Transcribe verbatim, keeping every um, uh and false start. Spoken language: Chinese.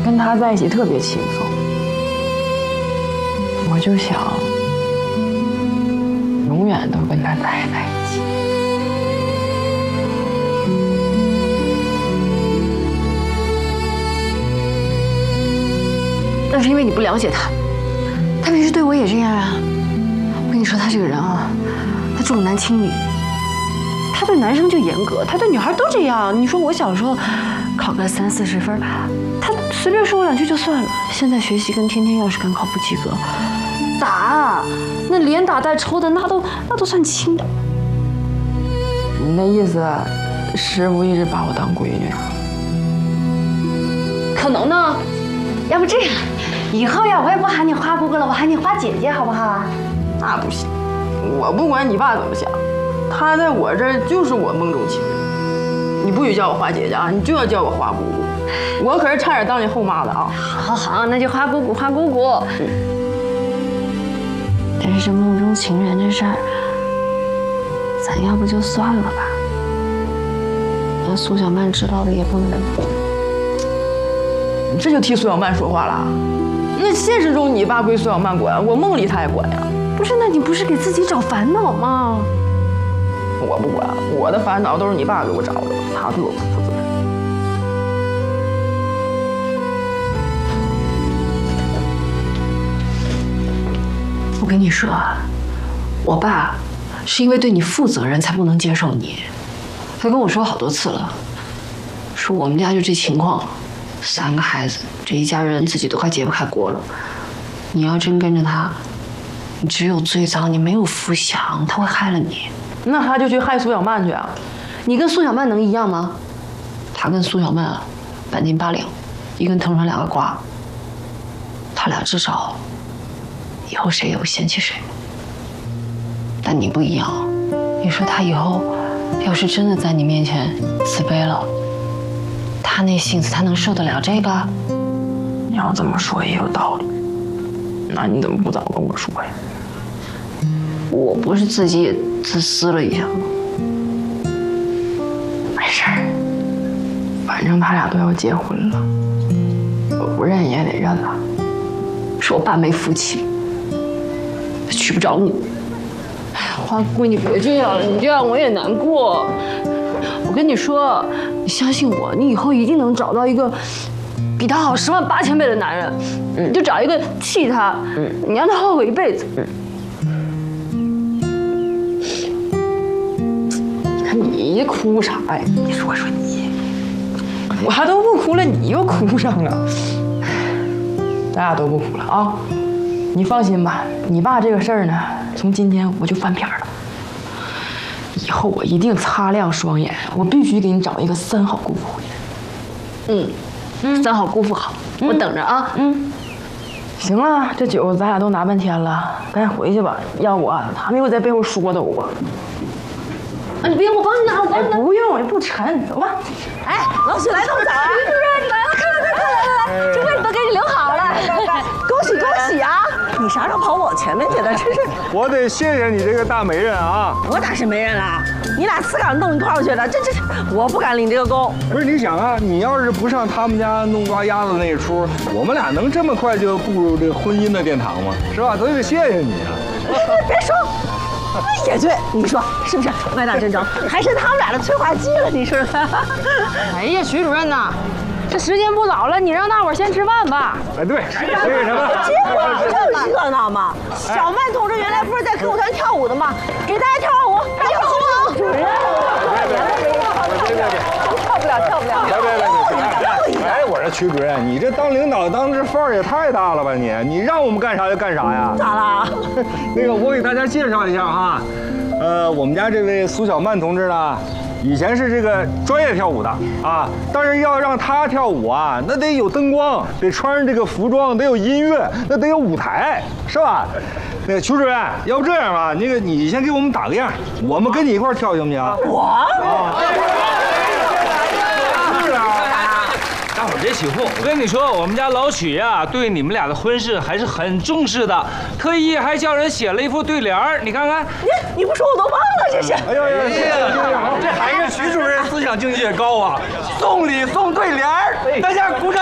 跟他在一起特别轻松。我就想永远都跟他待在一起。 那是因为你不了解他，他平时对我也这样啊。我跟你说，他这个人啊，他重男轻女，他对男生就严格，他对女孩都这样。你说我小时候考个三四十分，他随便说我两句就算了。现在学习跟天天要是赶考不及格，打，那连打带抽的，那都那都算轻的。 你那意思，师傅一直把我当闺女啊？ 可能呢。要不这样，以后呀，我也不喊你花姑姑了，我喊你花姐姐，好不好啊？ 那不行，我不管你爸怎么想，他在我这儿就是我梦中情人。你不许叫我花姐姐啊，你就要叫我花姑姑。我可是差点当你后妈的啊！ 好好，那就花姑姑，花姑姑。嗯。但是这梦中情人这事儿，咱要不就算了吧。那苏小曼知道了也不能。 你这就替苏小曼说话了？那现实中你爸归苏小曼管，我梦里他也管呀。 不是，那你不是给自己找烦恼吗？ 我不管，我的烦恼都是你爸给我找的，他对我不负责任。 我跟你说啊，我爸是因为对你负责任才不能接受你。他跟我说好多次了，说我们家就这情况。三个孩子，这一家人自己都快揭不开锅了。你要真跟着他，你只有罪赃，你没有福享，他会害了你。 那他就去害苏小曼去啊？ 你跟苏小曼能一样吗？他跟苏小曼啊，半斤八两，一根藤上两个瓜。他俩至少以后谁也不嫌弃谁。但你不一样，你说他以后要是真的在你面前自卑了。他那性子，他能受得了这个？ 你要这么说也有道理。那你怎么不早跟我说呀？ 我不是自己也自私了一下吗？ 没事儿，反正他俩都要结婚了，我不认也得认了。 是我爸没福气，娶不着你。哎呀，花姑，你别这样了，你这样我也难过。我跟你说，你相信我，你以后一定能找到一个比他好十万八千倍的男人。嗯，你就找一个气他，嗯，你让他后悔一辈子。 嗯。你看你哭啥呀？你说说你，我还都不哭了，你又哭上了。咱俩都不哭了啊！你放心吧，你爸这个事儿呢，从今天我就翻篇了。以后我一定擦亮双眼，我必须给你找一个三好姑父回来。 嗯，嗯，三好姑父好，嗯、我等着啊。嗯， 行了，这酒咱俩都拿半天了，赶紧回去吧，要不他们又在背后说的我。 啊，你别，我帮你拿，我帮你拿。 哎、不用，也不沉，走吧。 哎，老许来这么早啊？徐主任，你来了，快来快来来来，这位你都给你留好了，恭喜恭喜啊！ 你啥时候跑我前面去了？真是！ 我得谢谢你这个大媒人啊！ 我哪是媒人啦？你俩自个儿弄一块儿去的，这这我不敢领这个功。 不是你想啊，你要是不上他们家弄抓鸭子那一出，我们俩能这么快就步入这个婚姻的殿堂吗？是吧？都得谢谢你啊！ 别说，也对，你说是不是？歪打正着，还是他们俩的催化剂了，你说说。 哎呀，徐主任呐！这时间不早了，你让大伙儿先吃饭吧。 哎，对，那个什么， 结果不就热闹吗？小曼同志原来不是在歌舞团跳舞的吗？给大家跳舞，跳舞！主任， 别别别， 跳不了，跳不了。 别别别别！哎，我说曲主任，你这当领导当这范儿也太大了吧你？你让我们干啥就干啥呀？ 咋了？ 那个，我给大家介绍一下哈，呃，我们家这位苏小曼同志呢。以前是这个专业跳舞的啊，但是要让他跳舞啊，那得有灯光，得穿上这个服装，得有音乐，那得有舞台，是吧？那个曲主任，要不这样吧，那个你先给我们打个样，我们跟你一块儿跳行不行？ 我啊，是啊。 大伙别起哄，我跟你说，我们家老许呀，对你们俩的婚事还是很重视的，特意还叫人写了一副对联儿，你看看。 你你不说我都忘了，这是。 哎呀呀， 这还是徐主任思想境界高啊！送礼送对联儿，大家鼓掌。